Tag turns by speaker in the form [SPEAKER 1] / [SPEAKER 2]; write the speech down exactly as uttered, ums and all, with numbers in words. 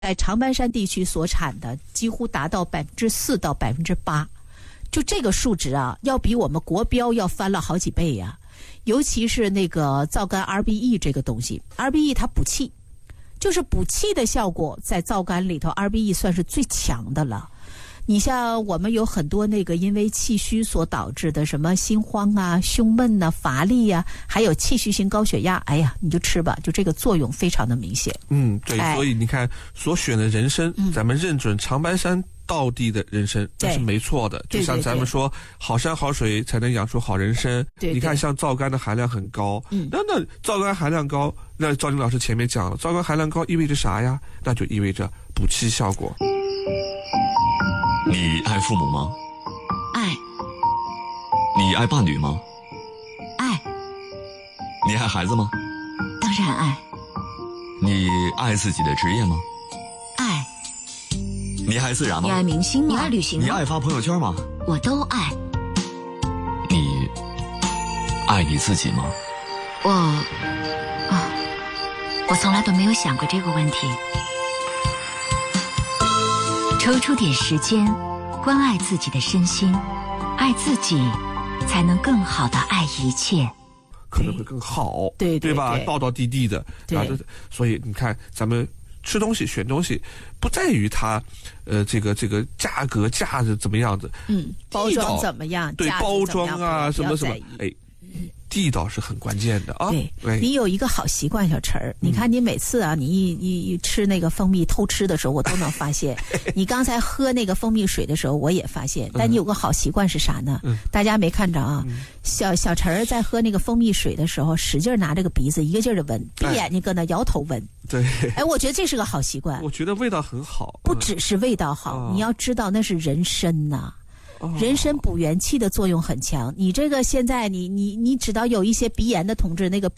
[SPEAKER 1] 在长白山地区所产的几乎达到百分之四到百分之八，就这个数值啊，要比我们国标要翻了好几倍呀、啊。尤其是那个皂苷 R B E 这个东西 ，R B E 它补气，就是补气的效果，在皂苷里头 ，R B E 算是最强的了。你像我们有很多那个因为气虚所导致的什么心慌啊、胸闷呐、啊、乏力呀、啊，还有气虚性高血压，哎呀，你就吃吧，就这个作用非常的明显。
[SPEAKER 2] 嗯，对，哎、所以你看所选的人参，
[SPEAKER 1] 嗯、
[SPEAKER 2] 咱们认准长白山道地的人参，那是没错的。就像咱们说，对对对好山好水才能养出好人参。
[SPEAKER 1] 对对，
[SPEAKER 2] 你看像皂苷的含量很高，
[SPEAKER 1] 嗯，
[SPEAKER 2] 那那皂苷含量高，那赵晶老师前面讲了，皂苷含量高意味着啥呀？那就意味着补气效果。
[SPEAKER 3] 你爱父母吗？
[SPEAKER 4] 爱。
[SPEAKER 3] 你爱伴侣吗？
[SPEAKER 4] 爱。
[SPEAKER 3] 你爱孩子吗？
[SPEAKER 4] 当然爱。
[SPEAKER 3] 你爱自己的职业吗？
[SPEAKER 4] 爱。
[SPEAKER 3] 你爱自然吗？
[SPEAKER 4] 你爱明星吗？你爱旅行吗？
[SPEAKER 3] 你爱发朋友圈吗？
[SPEAKER 4] 我都爱。
[SPEAKER 3] 你爱你自己吗？
[SPEAKER 4] 我啊，我从来都没有想过这个问题。抽出点时间，关爱自己的身心，爱自己，才能更好的爱一切，
[SPEAKER 2] 可能会更好，
[SPEAKER 1] 对 对,
[SPEAKER 2] 对吧？
[SPEAKER 1] 对
[SPEAKER 2] 道道地地的，
[SPEAKER 1] 对。
[SPEAKER 2] 所以你看，咱们吃东西、选东西，不在于它，呃，这个这个价格、价值怎么样子，
[SPEAKER 1] 嗯，包装怎么样，
[SPEAKER 2] 对，包装啊，什么什么，哎。地道是很关键的啊！
[SPEAKER 1] 对，你有一个好习惯，小陈儿，你看你每次啊，你一一一吃那个蜂蜜偷吃的时候，我都能发现。你刚才喝那个蜂蜜水的时候，我也发现。但你有个好习惯是啥呢？
[SPEAKER 2] 嗯、
[SPEAKER 1] 大家没看着啊？嗯、小小陈儿在喝那个蜂蜜水的时候，使劲拿这个鼻子一个劲儿的闻，闭眼睛搁那摇头闻。
[SPEAKER 2] 对，
[SPEAKER 1] 哎，我觉得这是个好习惯。
[SPEAKER 2] 我觉得味道很好，
[SPEAKER 1] 不只是味道好，
[SPEAKER 2] 哦、
[SPEAKER 1] 你要知道那是人参呐、啊。人参补元气的作用很强，你这个现在你你你知道有一些鼻炎的同志那个。